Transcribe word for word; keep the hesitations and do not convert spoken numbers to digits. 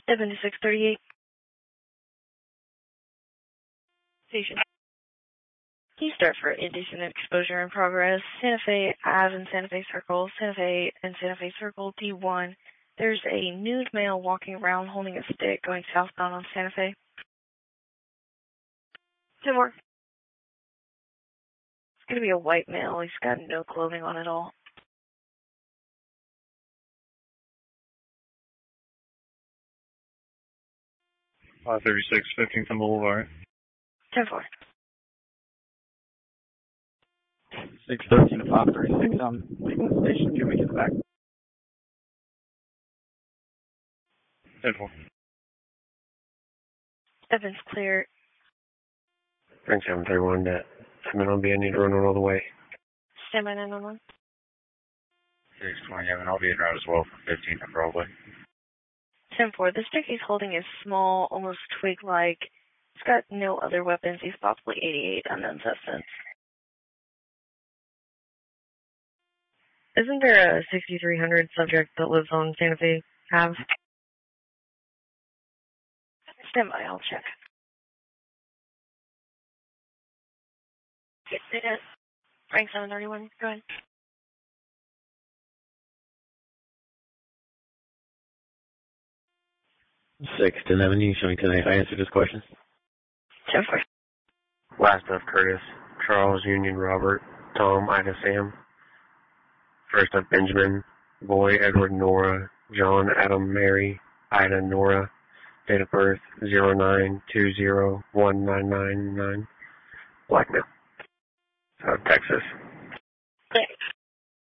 seventy-six thirty-eight. Station. Can you start for indecent exposure in progress? Santa Fe Ave and Santa Fe Circle, Santa Fe and Santa Fe Circle, D one. There's a nude male walking around holding a stick going southbound on Santa Fe. Two more. It's going to be a white male. He's got no clothing on at all. five thirty-six, Fifteenth Boulevard. ten four. six thirteen to five thirty-six, I'm leaving the station. Can we get back? ten four. Evans clear. Frank seven thirty-one, that I'm on B, I need to run all the way. Stand by nine one one. six twenty-seven, I'll be in route as well for fifteenth and Broadway. ten four. The stick he's holding is small, almost twig-like. He's got no other weapons. He's possibly eighty-eight, unknown substance. Isn't there a sixty-three hundred subject that lives on Santa Fe Ave? Stand by, I'll check. Yeah. Frank seven thirty-one, go ahead. sixth Avenue, showing tonight. If I answered this question. ten four. Last of Curtis, Charles, Union, Robert, Tom, Ida, Sam. First up Benjamin, Boy, Edward, Nora, John, Adam, Mary, Ida, Nora. Date of birth zero nine two zero one nine nine nine. Black male. South Texas.